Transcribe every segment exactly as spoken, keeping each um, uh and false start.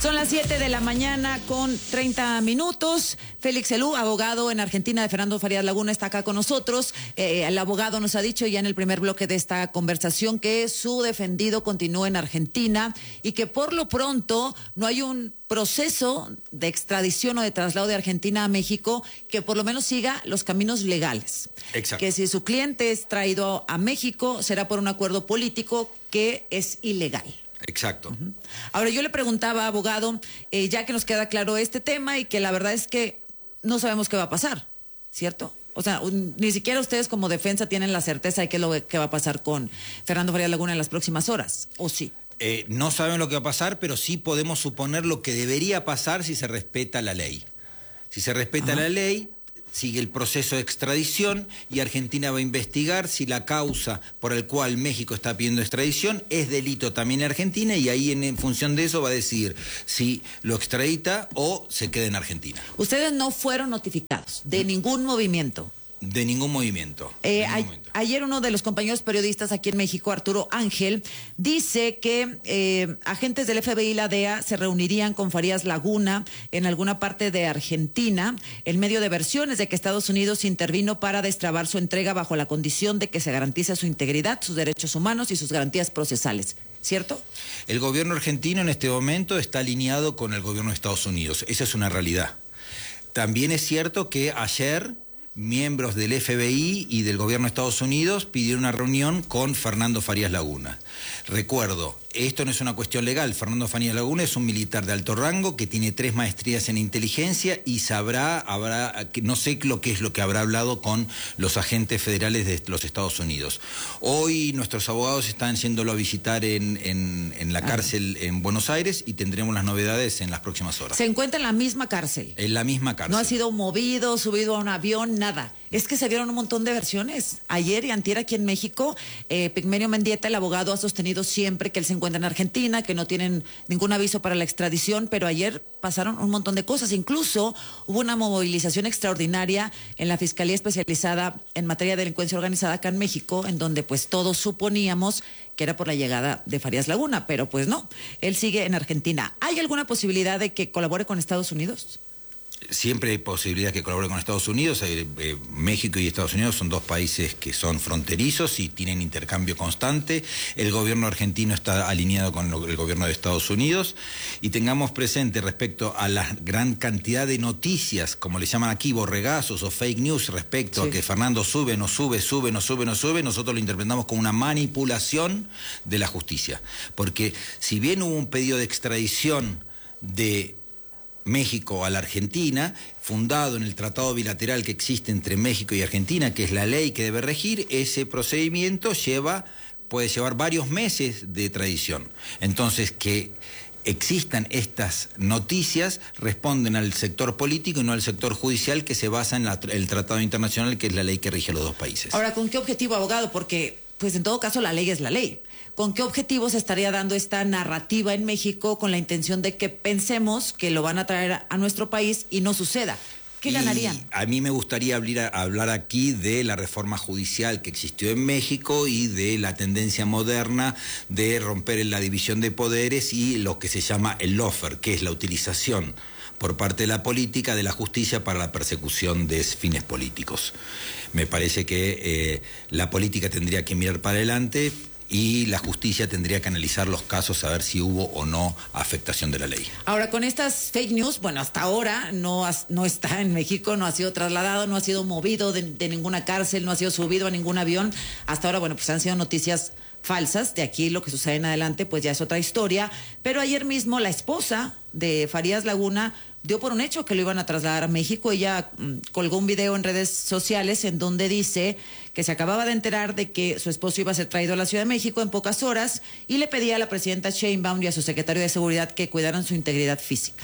Son las siete de la mañana con treinta minutos. Félix Elú, abogado en Argentina de Fernando Farías Laguna, está acá con nosotros. Eh, el abogado nos ha dicho ya en el primer bloque de esta conversación que su defendido continúa en Argentina y que por lo pronto no hay un proceso de extradición o de traslado de Argentina a México que por lo menos siga los caminos legales. Exacto. Que si su cliente es traído a México será por un acuerdo político que es ilegal. Exacto. Uh-huh. Ahora, yo le preguntaba, abogado, eh, ya que nos queda claro este tema y que la verdad es que no sabemos qué va a pasar, ¿cierto? O sea, un, ni siquiera ustedes como defensa tienen la certeza de qué es lo que va a pasar con Fernando Farías Laguna en las próximas horas, ¿o sí? Eh, no saben lo que va a pasar, pero sí podemos suponer lo que debería pasar si se respeta la ley. Si se respeta Ajá. la ley, sigue el proceso de extradición y Argentina va a investigar si la causa por la cual México está pidiendo extradición es delito también en Argentina y ahí en, en función de eso va a decidir si lo extradita o se queda en Argentina. Ustedes no fueron notificados de ningún movimiento. De ningún movimiento. Eh, de ningún a, momento. Ayer uno de los compañeros periodistas aquí en México, Arturo Ángel, dice que eh, agentes del F B I y la D E A se reunirían con Farías Laguna en alguna parte de Argentina en medio de versiones de que Estados Unidos intervino para destrabar su entrega bajo la condición de que se garantice su integridad, sus derechos humanos y sus garantías procesales. ¿Cierto? El gobierno argentino en este momento está alineado con el gobierno de Estados Unidos. Esa es una realidad. También es cierto que ayer miembros del F B I y del gobierno de Estados Unidos pidieron una reunión con Fernando Farías Laguna. Recuerdo, esto no es una cuestión legal. Fernando Farías Laguna es un militar de alto rango que tiene tres maestrías en inteligencia y sabrá, habrá, no sé lo que es lo que habrá hablado con los agentes federales de los Estados Unidos. Hoy nuestros abogados están yéndolo a visitar en, en, en la cárcel en Buenos Aires y tendremos las novedades en las próximas horas. Se encuentra en la misma cárcel. En la misma cárcel. No ha sido movido, subido a un avión, nada. Es que se dieron un montón de versiones. Ayer y antier aquí en México, eh, Pigmenio Mendieta, el abogado, ha sostenido siempre que él se encuentra en Argentina, que no tienen ningún aviso para la extradición, pero ayer pasaron un montón de cosas. Incluso hubo una movilización extraordinaria en la Fiscalía Especializada en Materia de Delincuencia Organizada acá en México, en donde pues todos suponíamos que era por la llegada de Farías Laguna, pero pues no, él sigue en Argentina. ¿Hay alguna posibilidad de que colabore con Estados Unidos? Siempre hay posibilidad que colabore con Estados Unidos. Eh, eh, México y Estados Unidos son dos países que son fronterizos y tienen intercambio constante. El gobierno argentino está alineado con lo, el gobierno de Estados Unidos. Y tengamos presente respecto a la gran cantidad de noticias, como le llaman aquí, borregazos o fake news respecto sí. a que Fernando sube, no sube, sube, no sube, no sube, nosotros lo interpretamos como una manipulación de la justicia. Porque si bien hubo un pedido de extradición de México a la Argentina, fundado en el tratado bilateral que existe entre México y Argentina, que es la ley que debe regir, ese procedimiento lleva, puede llevar varios meses de tradición. Entonces, que existan estas noticias responden al sector político y no al sector judicial que se basa en la, el tratado internacional, que es la ley que rige a los dos países. Ahora, ¿con qué objetivo, abogado? Porque, pues en todo caso, la ley es la ley. ¿Con qué objetivo se estaría dando esta narrativa en México con la intención de que pensemos que lo van a traer a, a nuestro país y no suceda? ¿Qué ganarían? Y a mí me gustaría hablar, hablar aquí de la reforma judicial que existió en México y de la tendencia moderna de romper la división de poderes y lo que se llama el lawfare, que es la utilización por parte de la política de la justicia para la persecución de fines políticos. Me parece que eh, la política tendría que mirar para adelante y la justicia tendría que analizar los casos a ver si hubo o no afectación de la ley. Ahora, con estas fake news, bueno, hasta ahora no, has, no está en México, no ha sido trasladado, no ha sido movido de, de ninguna cárcel, no ha sido subido a ningún avión. Hasta ahora, bueno, pues han sido noticias falsas. De aquí lo que sucede en adelante, pues ya es otra historia. Pero ayer mismo la esposa de Farías Laguna dio por un hecho que lo iban a trasladar a México. Ella mmm, colgó un video en redes sociales en donde dice que se acababa de enterar de que su esposo iba a ser traído a la Ciudad de México en pocas horas y le pedía a la presidenta Sheinbaum y a su secretario de Seguridad que cuidaran su integridad física.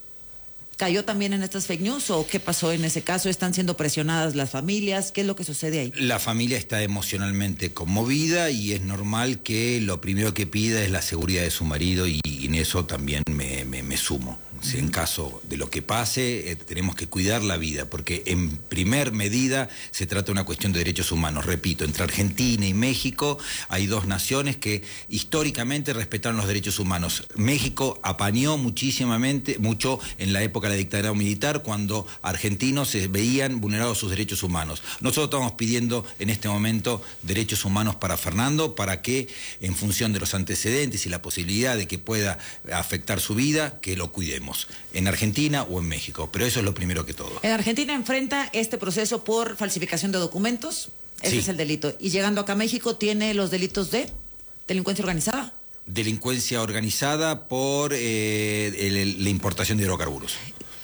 ¿Cayó también en estas fake news o qué pasó en ese caso? ¿Están siendo presionadas las familias? ¿Qué es lo que sucede ahí? La familia está emocionalmente conmovida y es normal que lo primero que pida es la seguridad de su marido y, y en eso también me, me, me sumo. Si en caso de lo que pase, eh, tenemos que cuidar la vida, porque en primer medida se trata de una cuestión de derechos humanos. Repito, entre Argentina y México hay dos naciones que históricamente respetaron los derechos humanos. México apañó muchísimamente, mucho en la época de la dictadura militar, cuando argentinos se veían vulnerados sus derechos humanos. Nosotros estamos pidiendo en este momento derechos humanos para Fernando, para que en función de los antecedentes y la posibilidad de que pueda afectar su vida, que lo cuidemos, en Argentina o en México, pero eso es lo primero que todo. En Argentina enfrenta este proceso por falsificación de documentos, ese Sí. es el delito, y llegando acá a México tiene los delitos de delincuencia organizada. Delincuencia organizada por eh, el, el, la importación de hidrocarburos.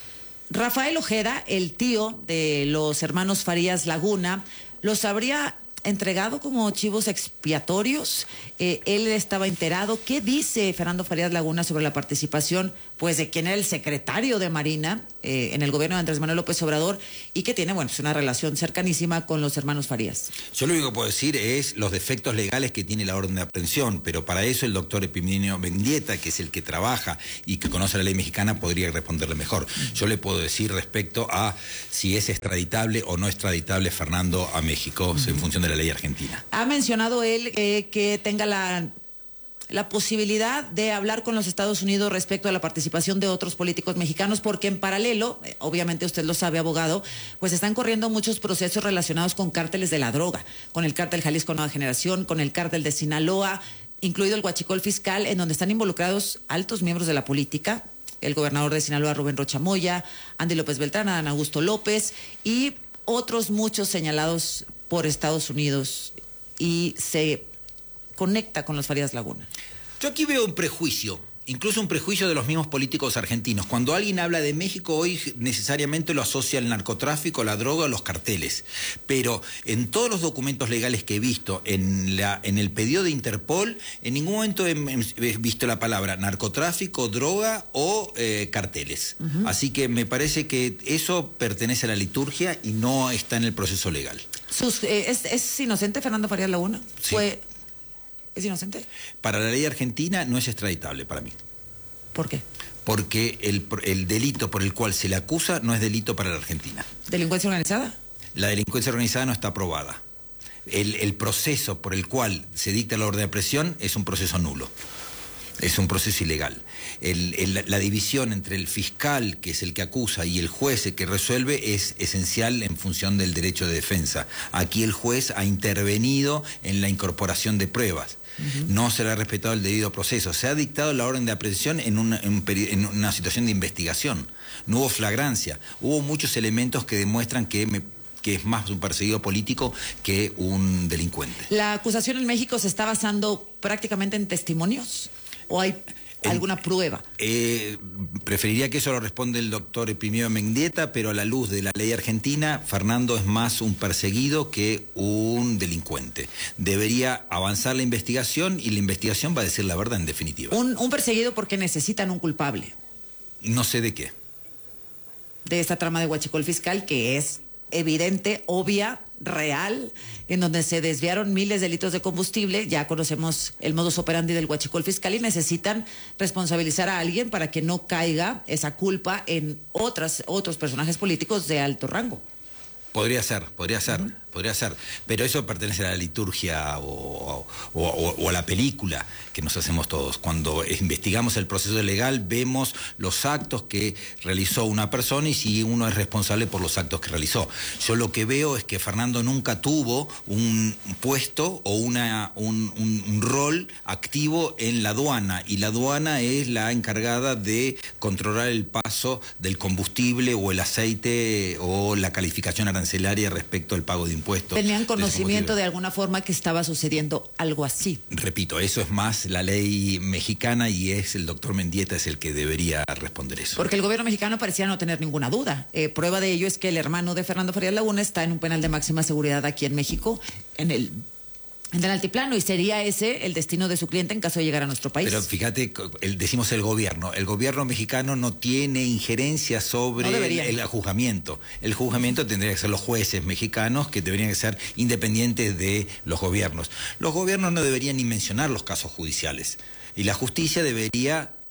Rafael Ojeda, el tío de los hermanos Farías Laguna, los habría entregado como chivos expiatorios. Eh, él estaba enterado. ¿Qué dice Fernando Farías Laguna sobre la participación, pues, de quien era el secretario de Marina eh, en el gobierno de Andrés Manuel López Obrador y que tiene, bueno, pues una relación cercanísima con los hermanos Farías? Yo lo único que puedo decir es los defectos legales que tiene la orden de aprehensión, pero para eso el doctor Epiminio Mendieta, que es el que trabaja y que conoce la ley mexicana, podría responderle mejor. Yo le puedo decir respecto a si es extraditable o no extraditable Fernando a México, uh-huh, en función de la ley argentina. Ha mencionado él eh, que tenga la, la posibilidad de hablar con los Estados Unidos respecto a la participación de otros políticos mexicanos, porque en paralelo, eh, obviamente usted lo sabe, abogado, pues están corriendo muchos procesos relacionados con cárteles de la droga, con el cártel Jalisco Nueva Generación, con el cártel de Sinaloa, incluido el Huachicol Fiscal, en donde están involucrados altos miembros de la política, el gobernador de Sinaloa, Rubén Rocha Moya, Andy López Beltrán, Adán Augusto López y otros muchos señalados por Estados Unidos, y se conecta con los Farías Laguna. Yo aquí veo un prejuicio, incluso un prejuicio de los mismos políticos argentinos. Cuando alguien habla de México hoy necesariamente lo asocia al narcotráfico, la droga, los carteles. Pero en todos los documentos legales que he visto, en, la, en el pedido de Interpol, en ningún momento he, he visto la palabra narcotráfico, droga o eh, carteles. Uh-huh. Así que me parece que eso pertenece a la liturgia y no está en el proceso legal. Sus, eh, ¿es, ¿Es inocente Fernando Farías Laguna? Sí. ¿Fue, ¿Es inocente? Para la ley argentina no es extraditable para mí. ¿Por qué? Porque el, el delito por el cual se le acusa no es delito para la Argentina. ¿Delincuencia organizada? La delincuencia organizada no está aprobada. El, el proceso por el cual se dicta la orden de aprehensión es un proceso nulo. Es un proceso ilegal. El, el, la división entre el fiscal, que es el que acusa, y el juez, el que resuelve, es esencial en función del derecho de defensa. Aquí el juez ha intervenido en la incorporación de pruebas. Uh-huh. No se le ha respetado el debido proceso. Se ha dictado la orden de aprehensión en una, en, un peri- en una situación de investigación. No hubo flagrancia. Hubo muchos elementos que demuestran que me... que es más un perseguido político que un delincuente. ¿La acusación en México se está basando prácticamente en testimonios? ¿O hay alguna en, prueba? Eh, preferiría que eso lo responda el doctor Epiminio Mendieta, pero a la luz de la ley argentina, Fernando es más un perseguido que un delincuente. Debería avanzar la investigación y la investigación va a decir la verdad en definitiva. Un, un perseguido porque necesitan un culpable. No sé de qué. De esta trama de Huachicol Fiscal, que es evidente, obvia, real, en donde se desviaron miles de litros de combustible. Ya conocemos el modus operandi del Huachicol Fiscal y necesitan responsabilizar a alguien para que no caiga esa culpa en otras, otros personajes políticos de alto rango. Podría ser, podría ser, uh-huh. podría ser, pero eso pertenece a la liturgia o, o, o, o a la película que nos hacemos todos. Cuando investigamos el proceso legal, vemos los actos que realizó una persona y si uno es responsable por los actos que realizó. Yo lo que veo es que Fernando nunca tuvo un puesto o una, un, un, un rol activo en la aduana, y la aduana es la encargada de controlar el paso del combustible o el aceite o la calificación arancelaria respecto al pago de impuestos. ¿Tenían conocimiento de alguna forma que estaba sucediendo algo así? Repito, eso es más la ley mexicana y es el doctor Mendieta es el que debería responder eso. Porque el gobierno mexicano parecía no tener ninguna duda. Eh, prueba de ello es que el hermano de Fernando Farías Laguna está en un penal de máxima seguridad aquí en México, en el... en el altiplano, y sería ese el destino de su cliente en caso de llegar a nuestro país. Pero fíjate, el, decimos el gobierno, el gobierno mexicano no tiene injerencia sobre no el, el juzgamiento. El juzgamiento tendría que ser los jueces mexicanos, que deberían que ser independientes de los gobiernos. Los gobiernos no deberían ni mencionar los casos judiciales, y la justicia debería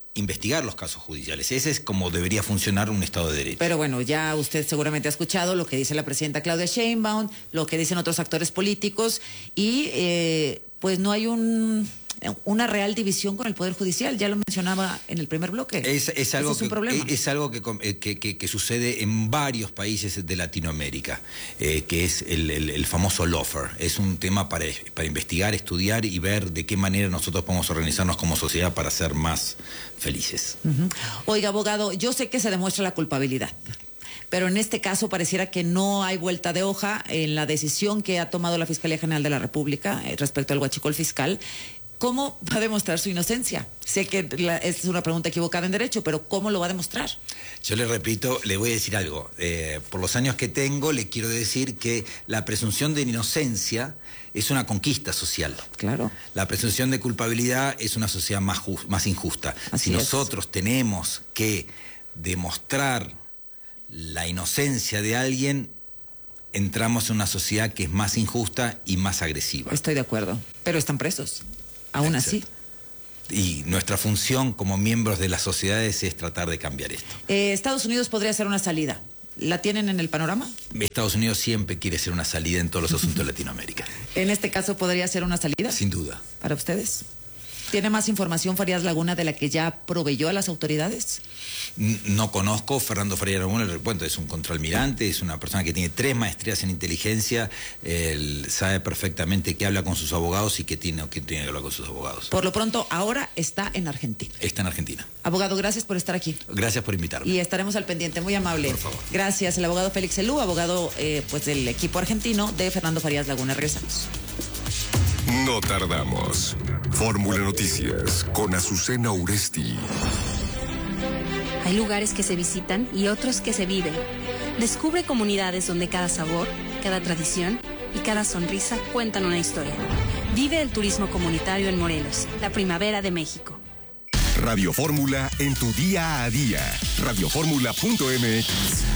investigar los casos judiciales. Ese es como debería funcionar un Estado de Derecho. Pero bueno, ya usted seguramente ha escuchado lo que dice la presidenta Claudia Sheinbaum, lo que dicen otros actores políticos, y eh, pues no hay un... una real división con el Poder Judicial, ya lo mencionaba en el primer bloque. Es, es algo, es un que, problema. es algo que, que, que, que sucede en varios países de Latinoamérica, eh, que es el, el, el famoso lawfare. Es un tema para, para investigar, estudiar y ver de qué manera nosotros podemos organizarnos como sociedad para ser más felices. Uh-huh. Oiga, abogado, yo sé que se demuestra la culpabilidad, pero en este caso pareciera que no hay vuelta de hoja en la decisión que ha tomado la Fiscalía General de la República eh, respecto al huachicol fiscal. ¿Cómo va a demostrar su inocencia? Sé que la, es una pregunta equivocada en derecho, pero ¿cómo lo va a demostrar? Yo le repito, le voy a decir algo. Eh, por los años que tengo, le quiero decir que la presunción de inocencia es una conquista social. Claro. La presunción de culpabilidad es una sociedad más, just, más injusta. Así si es. nosotros tenemos que demostrar la inocencia de alguien, entramos en una sociedad que es más injusta y más agresiva. Estoy de acuerdo, pero están presos. Aún así. Y nuestra función como miembros de las sociedades es tratar de cambiar esto. Eh, Estados Unidos podría ser una salida. ¿La tienen en el panorama? Estados Unidos siempre quiere ser una salida en todos los asuntos de Latinoamérica. ¿En este caso podría ser una salida? Sin duda. ¿Para ustedes? ¿Tiene más información Farías Laguna de la que ya proveyó a las autoridades? No conozco. Fernando Farías Laguna, le cuento, es un contraalmirante, es una persona que tiene tres maestrías en inteligencia, él sabe perfectamente qué habla con sus abogados y qué tiene, qué tiene que hablar con sus abogados. Por lo pronto, ahora está en Argentina. Está en Argentina. Abogado, gracias por estar aquí. Gracias por invitarme. Y estaremos al pendiente, muy amable. Por favor. Gracias, el abogado Félix Elú, abogado eh, pues del equipo argentino de Fernando Farías Laguna. Regresamos. No tardamos. Fórmula Noticias con Azucena Uresti. Hay lugares que se visitan y otros que se viven. Descubre comunidades donde cada sabor, cada tradición y cada sonrisa cuentan una historia. Vive el turismo comunitario en Morelos, la primavera de México. Radio Fórmula en tu día a día. radio fórmula punto m x.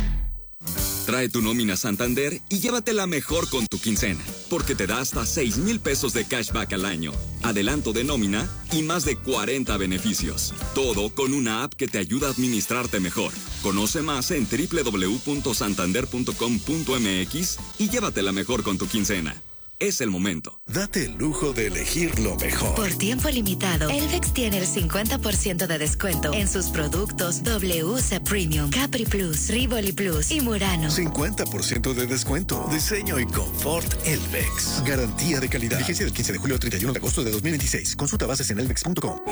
Trae tu nómina Santander y llévatela mejor con tu quincena, porque te da hasta seis mil pesos de cashback al año, adelanto de nómina y más de cuarenta beneficios. Todo con una app que te ayuda a administrarte mejor. Conoce más en doble u doble u doble u punto santander punto com punto m x y llévatela mejor con tu quincena. Es el momento. Date el lujo de elegir lo mejor. Por tiempo limitado, Elvex tiene el cincuenta por ciento de descuento en sus productos W C Premium, Capri Plus, Rivoli Plus y Murano. cincuenta por ciento de descuento. Diseño y confort Elvex. Garantía de calidad. Vigencia del quince de julio al treinta y uno de agosto de dos mil veintiséis. Consulta bases en elvex punto com.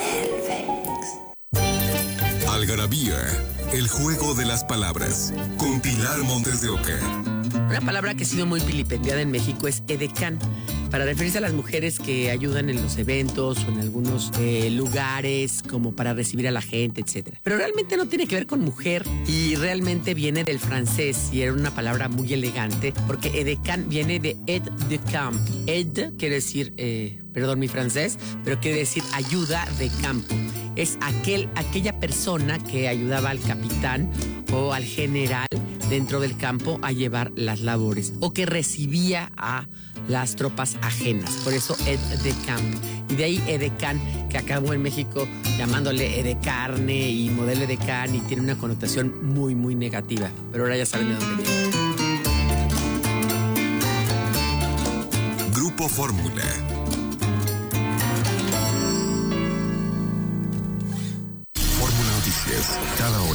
Algarabía, el juego de las palabras. Con Pilar Montes de Oca. Una palabra que ha sido muy vilipendiada en México es edecán, para referirse a las mujeres que ayudan en los eventos o en algunos eh, lugares como para recibir a la gente, etcétera. Pero realmente no tiene que ver con mujer y realmente viene del francés y era una palabra muy elegante porque edecán viene de aide de camp. Aide quiere decir, eh, perdón mi francés, pero quiere decir ayuda de campo. Es aquel, aquella persona que ayudaba al capitán o al general dentro del campo a llevar las labores o que recibía a las tropas ajenas. Por eso aide de camp. Y de ahí edecán, que acabó en México llamándole edecarne y modelo edecán y tiene una connotación muy, muy negativa. Pero ahora ya saben de dónde viene. Grupo Fórmula. Fórmula Noticias, cada hora.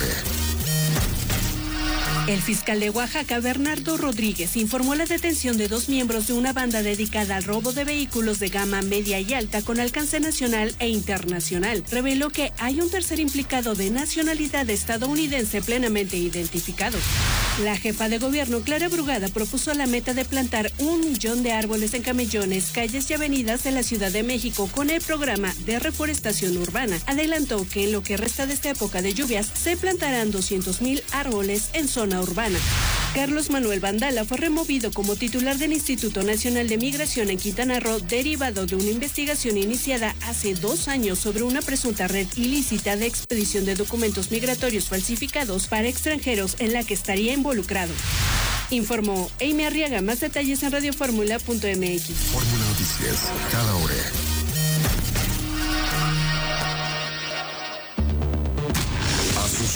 El fiscal de Oaxaca, Bernardo Rodríguez, informó la detención de dos miembros de una banda dedicada al robo de vehículos de gama media y alta con alcance nacional e internacional. Reveló que hay un tercer implicado de nacionalidad estadounidense plenamente identificado. La jefa de gobierno, Clara Brugada, propuso la meta de plantar un millón de árboles en camellones, calles y avenidas de la Ciudad de México con el programa de reforestación urbana. Adelantó que en lo que resta de esta época de lluvias se plantarán doscientos mil árboles en zona urbana. Carlos Manuel Vandala fue removido como titular del Instituto Nacional de Migración en Quintana Roo, derivado de una investigación iniciada hace dos años sobre una presunta red ilícita de expedición de documentos migratorios falsificados para extranjeros en la que estaría involucrado. Informó Amy Arriaga. Más detalles en radio fórmula punto m x. Fórmula Noticias, cada hora.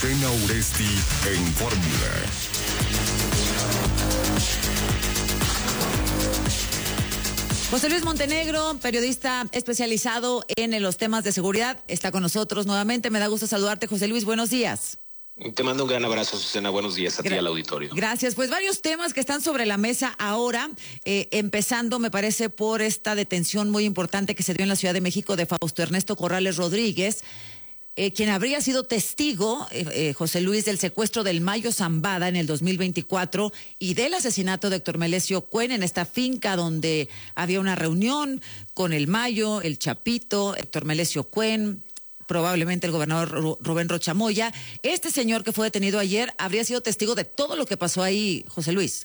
Azucena Uresti en Fórmula. José Luis Montenegro, periodista especializado en los temas de seguridad, está con nosotros nuevamente. Me da gusto saludarte, José Luis. Buenos días. Te mando un gran abrazo, Azucena. Buenos días a Gra- ti y al auditorio. Gracias. Pues varios temas que están sobre la mesa ahora, eh, empezando, me parece, por esta detención muy importante que se dio en la Ciudad de México de Fausto Ernesto Corrales Rodríguez, eh, quien habría sido testigo, eh, eh, José Luis, del secuestro del Mayo Zambada en el dos mil veinticuatro y del asesinato de Héctor Melesio Cuen en esta finca donde había una reunión con el Mayo, el Chapito, Héctor Melesio Cuen, probablemente el gobernador Rubén Rocha Moya. Este señor que fue detenido ayer habría sido testigo de todo lo que pasó ahí, José Luis.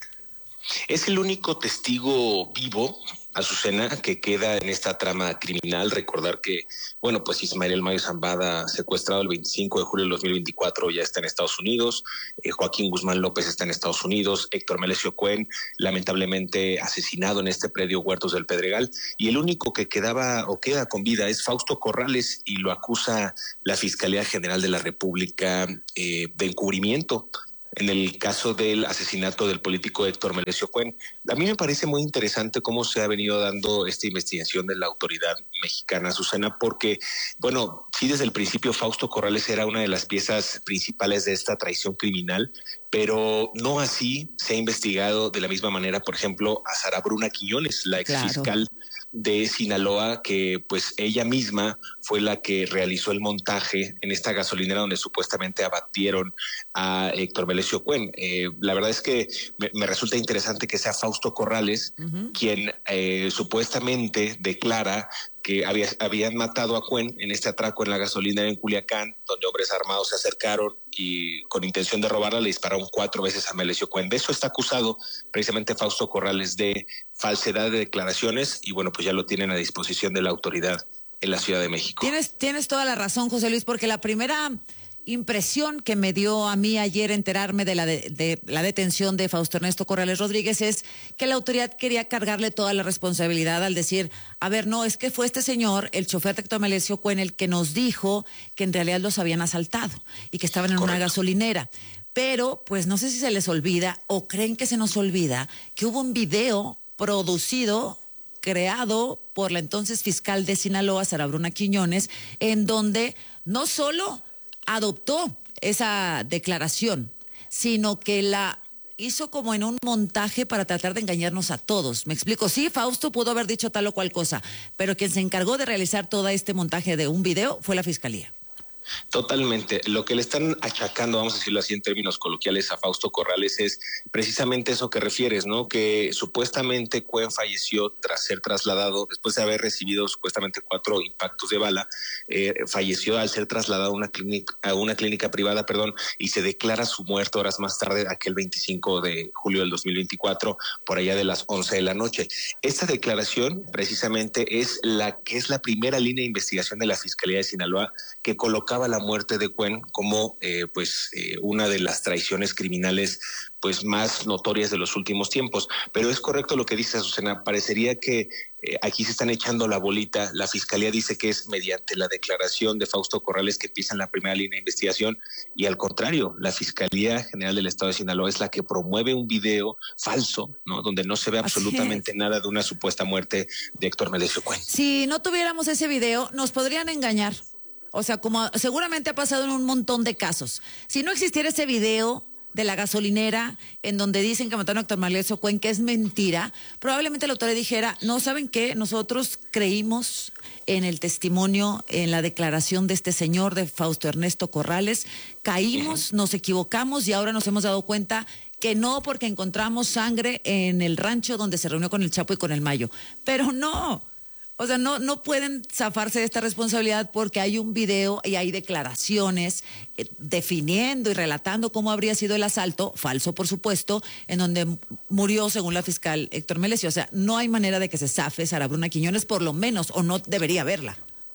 Es el único testigo vivo, Azucena, que queda en esta trama criminal. Recordar que, bueno, pues Ismael El Mayo Zambada, secuestrado el veinticinco de julio del dos mil veinticuatro, ya está en Estados Unidos. Eh, Joaquín Guzmán López está en Estados Unidos. Héctor Melesio Cuen, lamentablemente asesinado en este predio Huertos del Pedregal. Y el único que quedaba o queda con vida es Fausto Corrales, y lo acusa la Fiscalía General de la República eh, de encubrimiento en el caso del asesinato del político Héctor Melesio Cuen. A mí me parece muy interesante cómo se ha venido dando esta investigación de la autoridad mexicana, Azucena, porque, bueno, sí, desde el principio Fausto Corrales era una de las piezas principales de esta traición criminal, pero no así se ha investigado de la misma manera, por ejemplo, a Sara Bruna Quiñones, la exfiscal claro. de Sinaloa, que pues ella misma fue la que realizó el montaje en esta gasolinera donde supuestamente abatieron a Héctor Melesio Cuen. Eh, la verdad es que me, me resulta interesante que sea Fausto Corrales uh-huh. quien eh, supuestamente declara que había, habían matado a Cuen en este atraco en la gasolinera en Culiacán, donde hombres armados se acercaron y con intención de robarla le dispararon cuatro veces a Melesio Cuen. De eso está acusado precisamente Fausto Corrales, de falsedad de declaraciones, y bueno, pues ya lo tienen a disposición de la autoridad en la Ciudad de México. Tienes, tienes toda la razón, José Luis, porque la primera impresión que me dio a mí ayer enterarme de la, de, de la detención de Fausto Ernesto Corrales Rodríguez es que la autoridad quería cargarle toda la responsabilidad al decir, a ver, no, es que fue este señor, el chofer de Héctor Melesio Cuen, el que nos dijo que en realidad los habían asaltado y que estaban en Correcto. Una gasolinera. Pero, pues no sé si se les olvida o creen que se nos olvida que hubo un video producido, creado por la entonces fiscal de Sinaloa, Sara Bruna Quiñones, en donde no solo adoptó esa declaración, sino que la hizo como en un montaje para tratar de engañarnos a todos. Me explico, sí, Fausto pudo haber dicho tal o cual cosa, pero quien se encargó de realizar todo este montaje de un video fue la fiscalía. Totalmente. Lo que le están achacando, vamos a decirlo así en términos coloquiales, a Fausto Corrales es precisamente eso que refieres, ¿no? Que supuestamente Cuen falleció tras ser trasladado, después de haber recibido supuestamente cuatro impactos de bala, eh, falleció al ser trasladado a una clínica, a una clínica privada, perdón, y se declara su muerte horas más tarde, aquel veinticinco de julio del dos mil veinticuatro, por allá de las once de la noche. Esta declaración precisamente es la que es la primera línea de investigación de la Fiscalía de Sinaloa, que colocaba la muerte de Cuen como eh, pues eh, una de las traiciones criminales pues más notorias de los últimos tiempos. Pero es correcto lo que dice Azucena, parecería que eh, aquí se están echando la bolita. La Fiscalía dice que es mediante la declaración de Fausto Corrales que empiezan la primera línea de investigación, y al contrario, la Fiscalía General del Estado de Sinaloa es la que promueve un video falso, ¿no? Donde no se ve absolutamente nada de una supuesta muerte de Héctor Melesio Cuen. Si no tuviéramos ese video, nos podrían engañar. O sea, como seguramente ha pasado en un montón de casos. Si no existiera ese video de la gasolinera en donde dicen que mataron a Héctor Melesio Cuen, que es mentira, probablemente la autoridad dijera, no, ¿saben qué? Nosotros creímos en el testimonio, en la declaración de este señor, de Fausto Ernesto Corrales, caímos, nos equivocamos y ahora nos hemos dado cuenta que no, porque encontramos sangre en el rancho donde se reunió con el Chapo y con el Mayo. Pero no. O sea, no, no pueden zafarse de esta responsabilidad porque hay un video y hay declaraciones eh, definiendo y relatando cómo habría sido el asalto, falso por supuesto, en donde murió, según la fiscal, Héctor Melesio. O sea, no hay manera de que se zafe Sara Bruna Quiñones, por lo menos, o no debería haberla.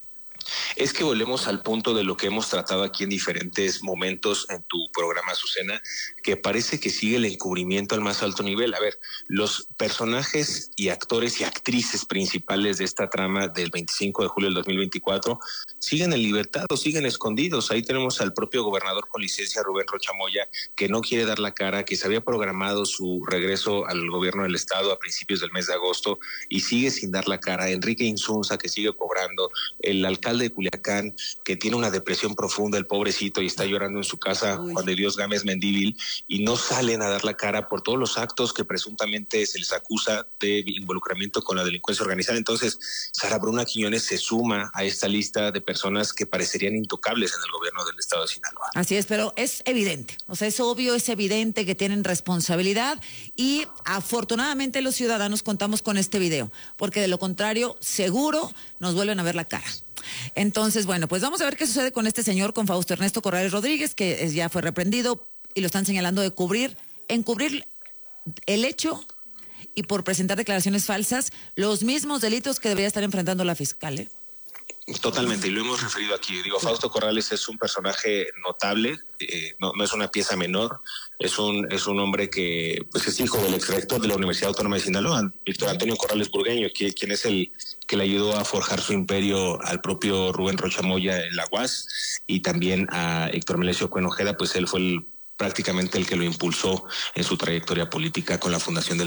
Es que volvemos al punto de lo que hemos tratado aquí en diferentes momentos en tu programa, Azucena, que parece que sigue el encubrimiento al más alto nivel. A ver, los personajes y actores y actrices principales de esta trama del veinticinco de julio del dos mil veinticuatro siguen en libertad o siguen escondidos. Ahí tenemos al propio gobernador con licencia, Rubén Rocha Moya, que no quiere dar la cara, que se había programado su regreso al gobierno del estado a principios del mes de agosto y sigue sin dar la cara. Enrique Insunza, que sigue cobrando, el alcalde de Culiacán, que tiene una depresión profunda, el pobrecito, y está llorando en su casa, Uy. Juan de Dios Gámez Mendívil, y no salen a dar la cara por todos los actos que presuntamente se les acusa de involucramiento con la delincuencia organizada. Entonces, Sara Bruna Quiñones se suma a esta lista de personas que parecerían intocables en el gobierno del estado de Sinaloa. Así es, pero es evidente, o sea, es obvio, es evidente que tienen responsabilidad y afortunadamente los ciudadanos contamos con este video, porque de lo contrario, seguro nos vuelven a ver la cara. Entonces, bueno, pues vamos a ver qué sucede con este señor, con Fausto Ernesto Corrales Rodríguez, que ya fue reprendido y lo están señalando de cubrir, encubrir el hecho y por presentar declaraciones falsas, los mismos delitos que debería estar enfrentando la fiscal, ¿eh? Totalmente, y lo hemos referido aquí. Digo, Fausto Corrales es un personaje notable, eh, no, no es una pieza menor, es un es un hombre que pues es hijo del exrector de la Universidad Autónoma de Sinaloa, Víctor Antonio Corrales Burgueño, que, quien es el que le ayudó a forjar su imperio al propio Rubén Rocha Moya en la U A S, y también a Héctor Melesio Cuen Ojeda, pues él fue el, prácticamente el que lo impulsó en su trayectoria política con la fundación del